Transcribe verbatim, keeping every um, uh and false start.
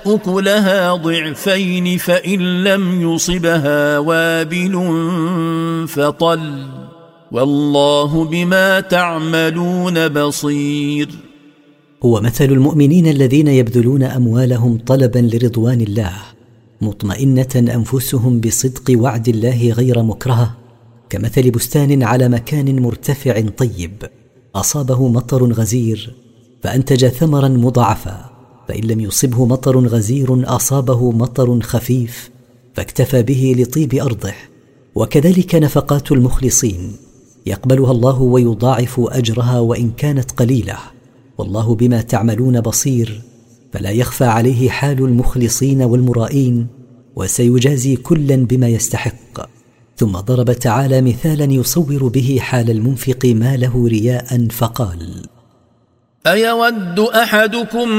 أكلها ضعفين فإن لم يصبها وابل فطل والله بما تعملون بصير. هو مثل المؤمنين الذين يبذلون أموالهم طلبا لرضوان الله مطمئنة أنفسهم بصدق وعد الله غير مكرهة، كمثل بستان على مكان مرتفع طيب أصابه مطر غزير فأنتج ثمرا مضاعفا، فإن لم يصبه مطر غزير أصابه مطر خفيف فاكتفى به لطيب أرضه. وكذلك نفقات المخلصين يقبلها الله ويضاعف أجرها وإن كانت قليلة، والله بما تعملون بصير، فلا يخفى عليه حال المخلصين والمرائين، وسيجازي كلا بما يستحق. ثم ضرب تعالى مثالا يصور به حال المنفق ما له رياء فقال: أيود أحدكم